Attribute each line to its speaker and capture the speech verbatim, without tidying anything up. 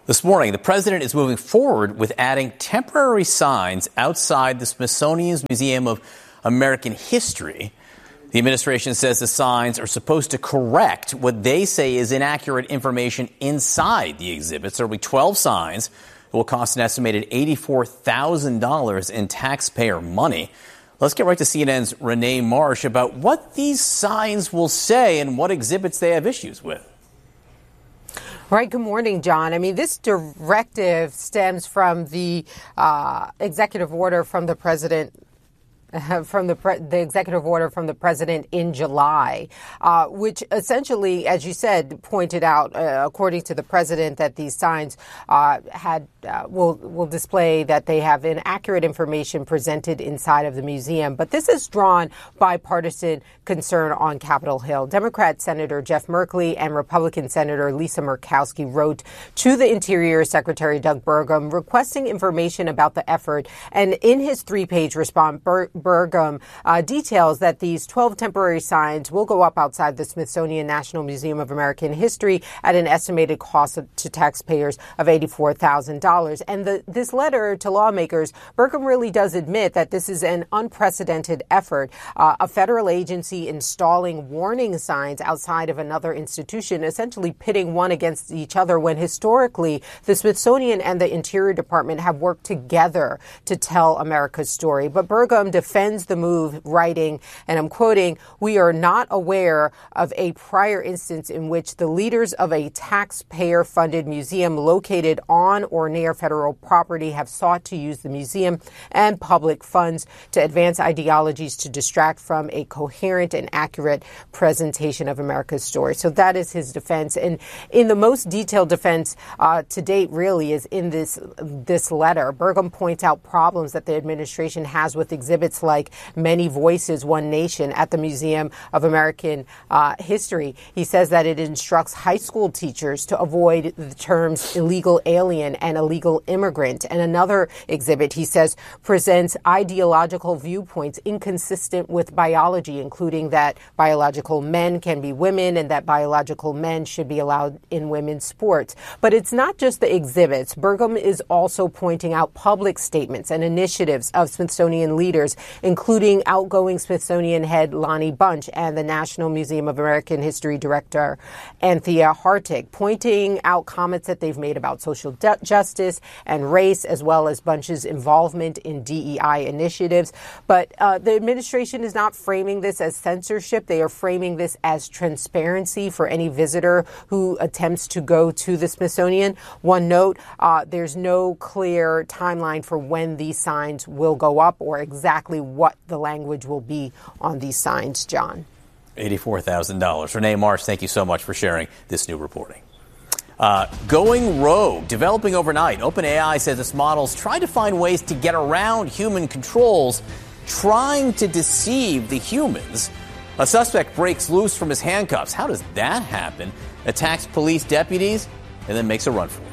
Speaker 1: This morning, the president is moving forward with adding temporary signs outside the Smithsonian's Museum of American History. The administration says the signs are supposed to correct what they say is inaccurate information inside the exhibits. There will be twelve signs. It will cost an estimated eighty-four thousand dollars in taxpayer money. Let's get right to C N N's Renee Marsh about what these signs will say and what exhibits they have issues with.
Speaker 2: Right. Good morning, John. I mean, this directive stems from the uh, executive order from the president. From the pre- the executive order from the president in July, uh, which essentially, as you said, pointed out, uh, according to the president, that these signs uh, had uh, will will display that they have inaccurate information presented inside of the museum. But this has drawn bipartisan concern on Capitol Hill. Democrat Senator Jeff Merkley and Republican Senator Lisa Murkowski wrote to the Interior Secretary Doug Burgum requesting information about the effort. And in his three-page response, Bur- Burgum uh, details that these twelve temporary signs will go up outside the Smithsonian National Museum of American History at an estimated cost of, to taxpayers of eighty-four thousand dollars. And the, this letter to lawmakers, Burgum really does admit that this is an unprecedented effort. Uh, a federal agency installing warning signs outside of another institution, essentially pitting one against each other, when historically the Smithsonian and the Interior Department have worked together to tell America's story. But Burgum defends the move, writing, and I'm quoting, "We are not aware of a prior instance in which the leaders of a taxpayer-funded museum located on or near federal property have sought to use the museum and public funds to advance ideologies to distract from a coherent and accurate presentation of America's story." So that is his defense. And in the most detailed defense uh, to date, really, is in this this letter. Burgum points out problems that the administration has with exhibits like Many Voices, One Nation at the Museum of American uh, History. He says that it instructs high school teachers to avoid the terms illegal alien and illegal immigrant. And another exhibit, he says, presents ideological viewpoints inconsistent with biology, including that biological men can be women and that biological men should be allowed in women's sports. But it's not just the exhibits. Burgum is also pointing out public statements and initiatives of Smithsonian leaders, including outgoing Smithsonian head Lonnie Bunch and the National Museum of American History director Anthea Hartig, pointing out comments that they've made about social de- justice and race, as well as Bunch's involvement in D E I initiatives. But uh, the administration is not framing this as censorship. They are framing this as transparency for any visitor who attempts to go to the Smithsonian. One note, uh, there's no clear timeline for when these signs will go up or exactly what the language will be on these signs, John.
Speaker 1: eighty-four thousand dollars. Renee Marsh, thank you so much for sharing this new reporting. Uh, going rogue, developing overnight. OpenAI says its models try to find ways to get around human controls, trying to deceive the humans. A suspect breaks loose from his handcuffs. How does that happen? Attacks police deputies and then makes a run for it.